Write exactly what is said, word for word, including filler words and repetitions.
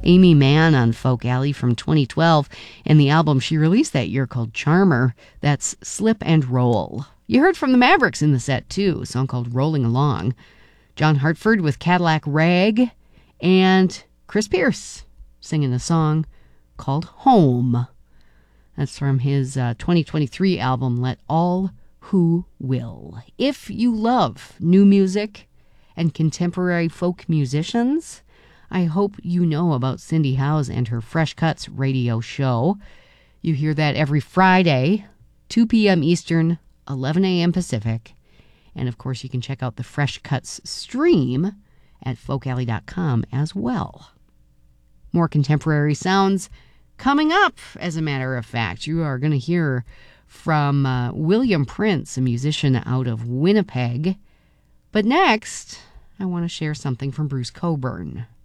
Amy Mann on Folk Alley from twenty twelve, and the album she released that year called Charmer. That's Slip and Roll. You heard from the Mavericks in the set, too, a song called Rolling Along. John Hartford with Cadillac Rag, and Chris Pierce singing a song called Home. That's from his uh, twenty twenty-three album, Let All Who Will. If you love new music and contemporary folk musicians, I hope you know about Cindy Howes and her Fresh Cuts radio show. You hear that every Friday, two p.m. Eastern, eleven a.m. Pacific. And, of course, you can check out the Fresh Cuts stream at folk alley dot com as well. More contemporary sounds coming up, as a matter of fact. You are going to hear from uh, William Prince, a musician out of Winnipeg. But next, I want to share something from Bruce Cockburn.